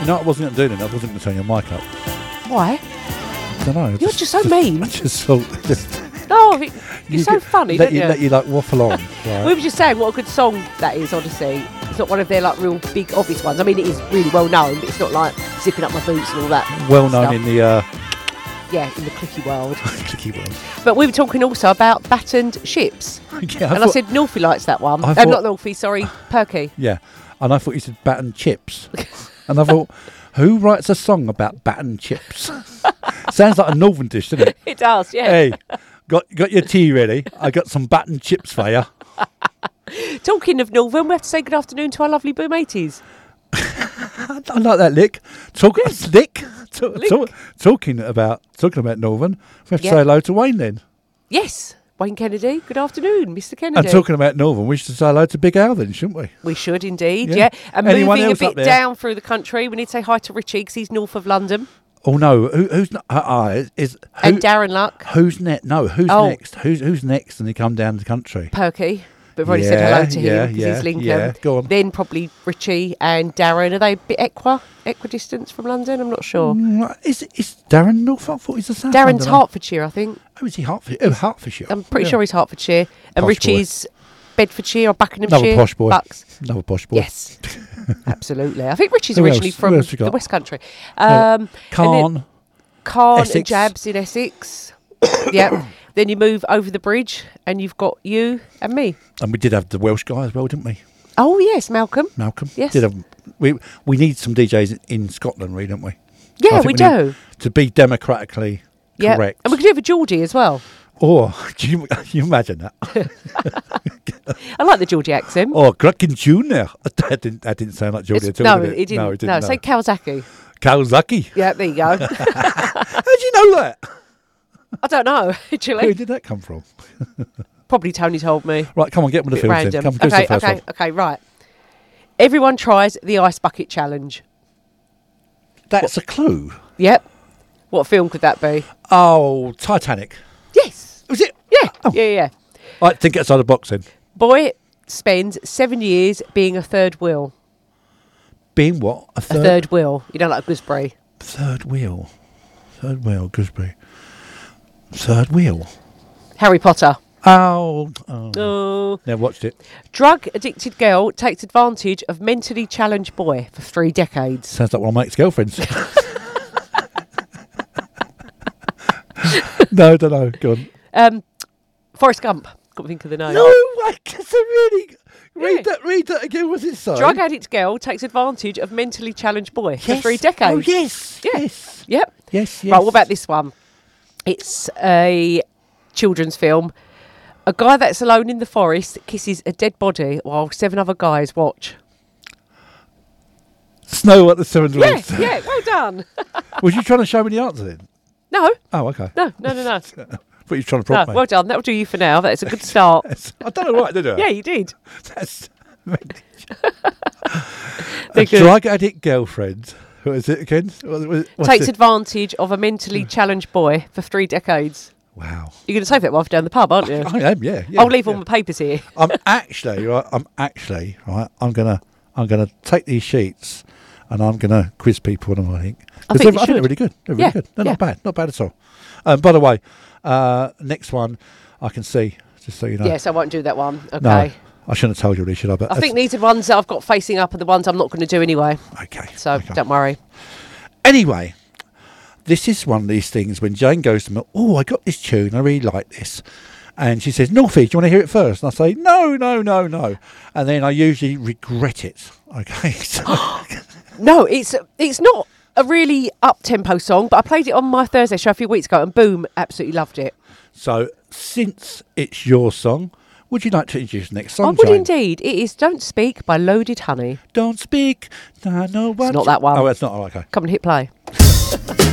You know what I wasn't going to do then? I wasn't going to turn your mic up. Why? I don't know. You're just so mean. I just thought... No, you're so funny, don't you? Let you like waffle on. Right. We were just saying what a good song that is, Odyssey. It's not one of their like real big obvious ones. I mean, it is really well known, but it's not like zipping up my boots and all that. Well known stuff. in the... Yeah, in the clicky world. clicky world. But we were talking also about battened ships. Yeah, I said Northie likes that one. thought- Not Northie, sorry, Perky. Yeah, and I thought you said battened chips. And I thought, who writes a song about battened chips? Sounds like a northern dish, doesn't it? It does, yeah. Hey, got your tea ready? I got some battened chips for you. Talking of Northern, we have to say good afternoon to our lovely Boom 80s. I like that lick. Talking about Northern, we have to say hello to Wayne then. Yes, Wayne Kennedy. Good afternoon, Mr. Kennedy. And talking about Northern, we should say hello to Big Al then, shouldn't we? We should indeed, Yeah. yeah. And Anyone moving a else up bit there? down through the country, we need to say hi to Richie because he's north of London. Oh no, who's not? And Darren Luck. Who's next? No, who's Oh. next? Who's next? And they come down the country. Perky. But we've already said hello to him because yeah, he's Lincoln. yeah, go on. Then probably Richie and Darren. Are they a bit equidistant from London? I'm not sure. Is Darren North? I thought he's the South. Darren's Londoner. Hertfordshire, I think. Oh, is he Hertfordshire? Oh, Hertfordshire. I'm pretty Yeah. sure he's Hertfordshire. And Posh Richie's Bedfordshire or Buckinghamshire. Another posh boy. Bucks. Another posh boy. Yes, absolutely. I think Richie's Who originally else? Who from else you the got? West Country. Carn. And Essex. and Jabs in Essex. Yeah. Then you move over the bridge and you've got you and me. And we did have the Welsh guy as well, didn't we? Oh, yes, Malcolm. Malcolm. Yes. Did have, we need some DJs in Scotland, really, don't we? I Yeah, think we need do. To be democratically Yeah. correct. And we could do it for Geordie as well. Or, can you imagine that? I like the Geordie accent. Oh, Cracking Junior. That didn't sound like Geordie at all, No, did it? it didn't. No, it didn't. No, say Kawasaki. Kawasaki. Yeah, there you go. How do you know that? I don't know, Where actually. did that come from? Probably Tony told me. Right, come on, get on with the Bit films then. random. Come, give us the first one. Okay, right. Everyone tries the ice bucket challenge. That's a clue. Yep. What film could that be? Oh, Titanic. Yes. Was it? Yeah. Oh. Yeah. I think outside the box then. Boy spends 7 years being a third wheel. Being what? A A third wheel. You don't like gooseberry. Third wheel. Third wheel, gooseberry. Third wheel. Harry Potter. Oh. Oh. Never watched it. Drug addicted girl takes advantage of mentally challenged boy for 3 decades. Sounds like one of my ex-girlfriends. No, don't know. Go on. Forrest Gump. Got to think of the name. No, I guess I really... Yeah. Read that again. What's it say? Drug addict girl takes advantage of mentally challenged boy for 3 decades. Oh, yes. Yeah. Yes. Yep. Yes, yes. Right, what about this one? It's a children's film. A guy that's alone in the forest kisses a dead body while 7 other guys watch. Snow at the Seven Dwarfs. Yeah, well done. Was you trying to show me the answer then? No, Oh, okay. no. I thought you were trying to No, prompt me. well done. That'll do you for now. That's a good start. I done it right, didn't I? Yeah, you did. That's They're a good. drug addict girlfriend. What is it again? What's Takes it? advantage of a mentally challenged boy for 3 decades. Wow. You're going to save that while we're down the pub, aren't you? I am, yeah. I'll leave all yeah. my papers here. I'm actually right. I'm gonna take these sheets and I'm gonna quiz people on them. I think I think they're, you I think they're should. really good. They're Yeah, really good. They're yeah. not bad at all. By the way, next one I can see. Just so you know. Yes, I won't do that one. Okay. No, I shouldn't have told you, really, should I? But I think these are the ones that I've got facing up are the ones I'm not going to do anyway. okay. So okay. don't worry. Anyway, this is one of these things when Jane goes to me, oh, I got this tune, I really like this. And she says, Northie, do you want to hear it first? And I say, no. And then I usually regret it. Okay. So No, it's not a really up-tempo song, but I played it on my Thursday show a few weeks ago and boom, absolutely loved it. so since it's your song, would you like to introduce the next song, I would Jane? indeed. It is Don't Speak by Loaded Honey. Don't speak. I know what. not that one. Oh, it's not. Oh, okay. Come and hit play.